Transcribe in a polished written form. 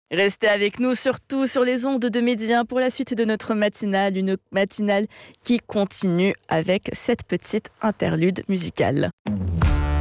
Restez avec nous, surtout sur les ondes de Média pour la suite de notre matinale, une matinale qui continue avec cette petite interlude musicale.